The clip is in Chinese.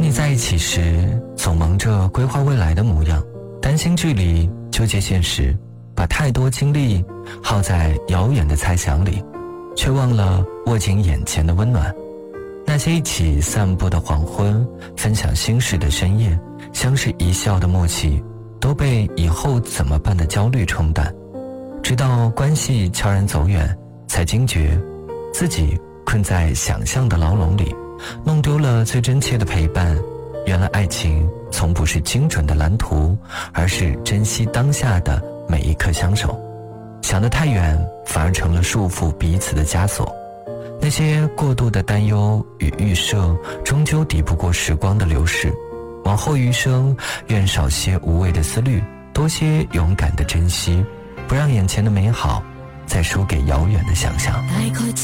你在一起时，总忙着规划未来的模样，担心距离，纠结现实，把太多精力耗在遥远的猜想里，却忘了握紧眼前的温暖。那些一起散步的黄昏，分享心事的深夜，相视一笑的默契，都被以后怎么办的焦虑冲淡。直到关系悄然走远，才惊觉自己困在想象的牢笼里，弄丢了最真切的陪伴。原来爱情从不是精准的蓝图，而是珍惜当下的每一刻相守。想得太远，反而成了束缚彼此的枷锁。那些过度的担忧与预设，终究抵不过时光的流逝。往后余生，愿少些无谓的思虑，多些勇敢的珍惜，不让眼前的美好再输给遥远的想象。 大概